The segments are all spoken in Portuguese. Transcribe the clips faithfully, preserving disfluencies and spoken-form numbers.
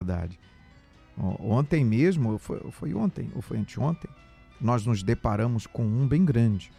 Verdade. Ontem mesmo, foi, foi ontem ou foi anteontem, nós nos deparamos com um bem grande.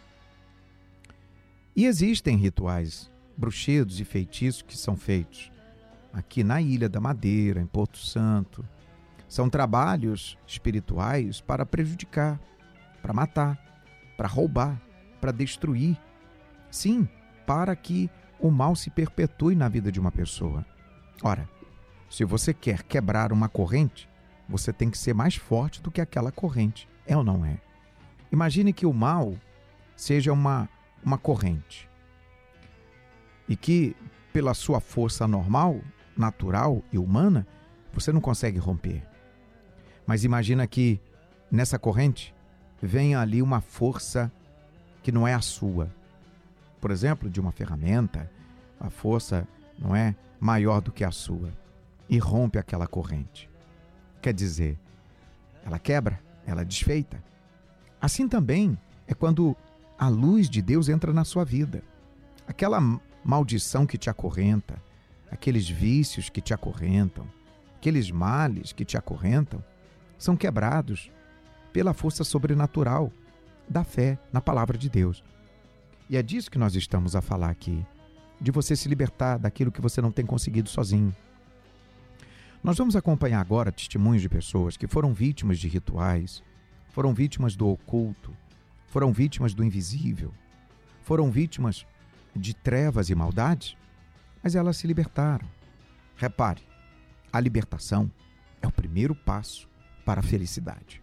E existem rituais, bruxedos e feitiços que são feitos aqui na Ilha da Madeira, em Porto Santo. São trabalhos espirituais para prejudicar, para matar, para roubar, para destruir. Sim, para que o mal se perpetue na vida de uma pessoa. Ora, se você quer quebrar uma corrente, você tem que ser mais forte do que aquela corrente. É ou não é? Imagine que o mal seja uma, uma corrente e que, pela sua força normal, natural e humana, você não consegue romper. Mas imagina que nessa corrente venha ali uma força que não é a sua. Por exemplo, de uma ferramenta, a força não é maior do que a sua e rompe aquela corrente. Quer dizer, ela quebra, ela desfeita. Assim também é quando a luz de Deus entra na sua vida. Aquela maldição que te acorrenta, aqueles vícios que te acorrentam, aqueles males que te acorrentam, são quebrados pela força sobrenatural da fé na palavra de Deus. E é disso que nós estamos a falar aqui, de você se libertar daquilo que você não tem conseguido sozinho. Nós vamos acompanhar agora testemunhos de pessoas que foram vítimas de rituais, foram vítimas do oculto, foram vítimas do invisível, foram vítimas de trevas e maldades, mas elas se libertaram. Repare, a libertação é o primeiro passo para a felicidade.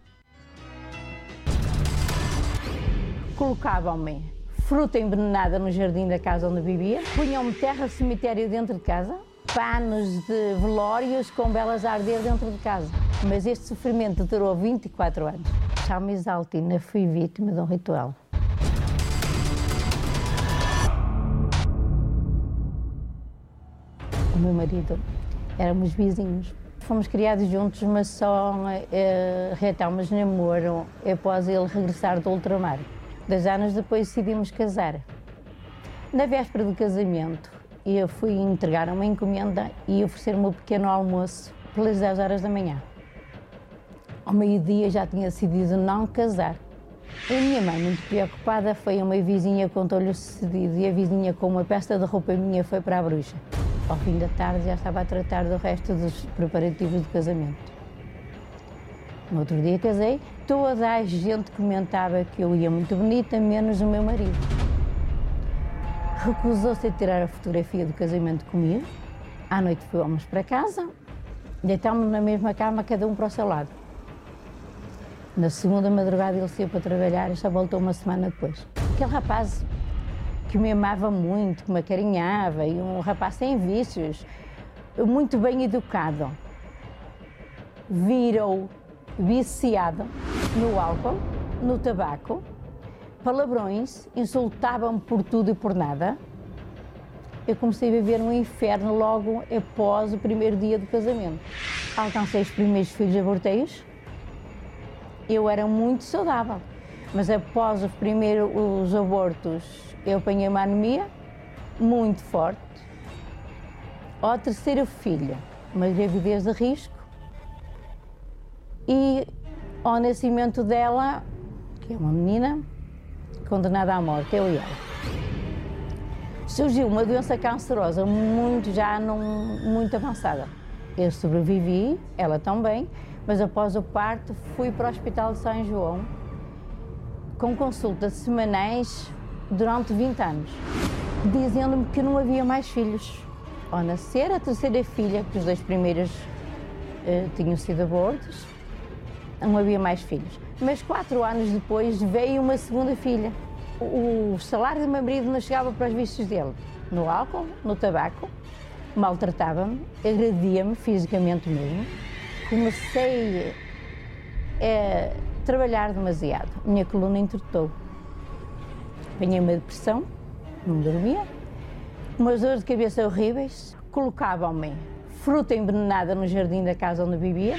Colocavam-me fruta envenenada no jardim da casa onde vivia, punham-me terra de cemitério dentro de casa, panos de velórios com velas a arder dentro de casa. Mas este sofrimento durou vinte e quatro anos. Salmo Exaltina, fui vítima de um ritual. O meu marido, éramos vizinhos. Fomos criados juntos, mas só uh, reatámos namoro após ele regressar do ultramar. Dois anos depois decidimos casar. Na véspera do casamento, eu fui entregar uma encomenda e oferecer-me um pequeno almoço pelas dez horas da manhã. Ao meio-dia já tinha decidido não casar. A minha mãe, muito preocupada, foi a uma vizinha, contou-lhe o sucedido e a vizinha, com uma peça de roupa minha, foi para a bruxa. Ao fim da tarde já estava a tratar do resto dos preparativos do casamento. No outro dia casei, toda a gente comentava que eu ia muito bonita, menos o meu marido. Recusou-se a tirar a fotografia do casamento comigo. À noite fomos para casa, deitámos na mesma cama, cada um para o seu lado. Na segunda madrugada ele saiu para trabalhar e só voltou uma semana depois. Aquele rapaz que me amava muito, que me acarinhava, e um rapaz sem vícios, muito bem educado, virou viciado no álcool, no tabaco, palavrões, insultavam-me por tudo e por nada. Eu comecei a viver um inferno logo após o primeiro dia do casamento. Alcancei os primeiros filhos aborteios. Eu era muito saudável, mas após os primeiros os abortos eu apanhei uma anemia muito forte. Ao terceiro filho, uma gravidez de risco, e ao nascimento dela, que é uma menina, condenada à morte, eu e ela. Surgiu uma doença cancerosa muito, já não, muito avançada. Eu sobrevivi, ela também, mas após o parto fui para o Hospital de São João com consultas semanais durante vinte anos, dizendo-me que não havia mais filhos. Ao nascer a terceira filha, que os dois primeiros uh, tinham sido abortos, não havia mais filhos. Mas quatro anos depois veio uma segunda filha. O, o salário do meu marido não chegava para os vícios dele, no álcool, no tabaco, maltratava-me, agredia-me fisicamente mesmo. Comecei a trabalhar demasiado, minha coluna entortou. Apanhei uma depressão, não dormia, umas dores de cabeça horríveis, colocavam-me fruta envenenada no jardim da casa onde vivia,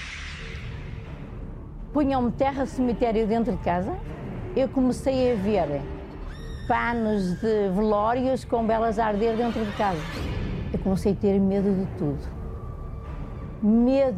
punham-me terra de cemitério dentro de casa. Eu comecei a ver panos de velórios com velas a arder dentro de casa. Eu comecei a ter medo de tudo. medo